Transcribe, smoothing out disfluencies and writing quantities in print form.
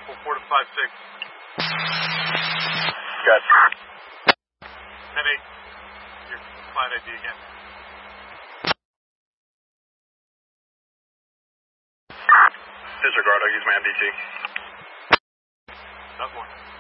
4 to 5-6. Gotcha. 10-8. Your client ID again. Disregard, I'll use my MDT. Not one.